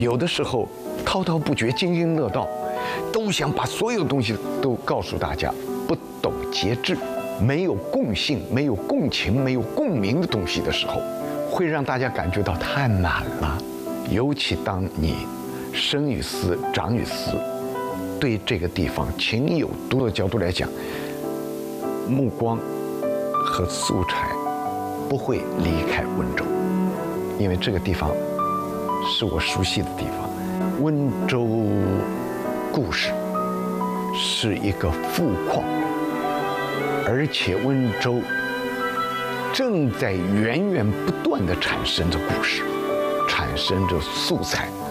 有的时候滔滔不绝、津津乐道，都想把所有东西都告诉大家，不懂节制，没有共性、没有共情、没有共鸣的东西的时候，会让大家感觉到太满了。尤其当你生于斯、长于斯，对这个地方情有独的角度来讲，目光和素材不会离开温州，因为这个地方是我熟悉的地方。温州故事是一个富矿，而且温州正在源源不断地产生着故事，产生着素材。